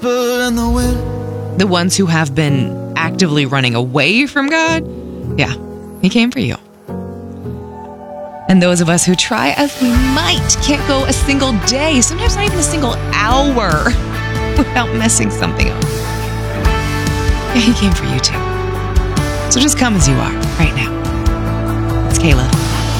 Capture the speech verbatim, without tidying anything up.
in the wind. The ones who have been actively running away from God, yeah, he came for you. And those of us who try as we might can't go a single day, sometimes not even a single hour, without messing something up. Yeah, he came for you too. So just come as you are right now. It's Kayla.